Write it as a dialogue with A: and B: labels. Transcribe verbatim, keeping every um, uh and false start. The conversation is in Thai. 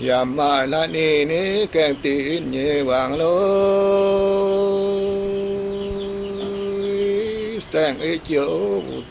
A: ยามมาละนี่นี่แกงตีนเยวางโลแสงเอเจียว